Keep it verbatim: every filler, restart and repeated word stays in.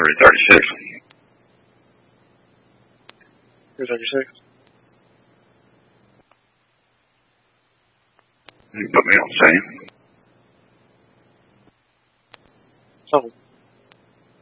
three thirty-six. three thirty-six. You put me on the same. Something.